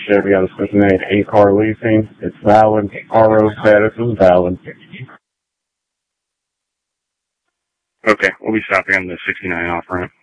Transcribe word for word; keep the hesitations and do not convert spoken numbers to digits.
Chevy out of Cincinnati, eight-car leasing. It's valid. R O status is valid. Okay, we'll be stopping on the sixty-nine off-ramp.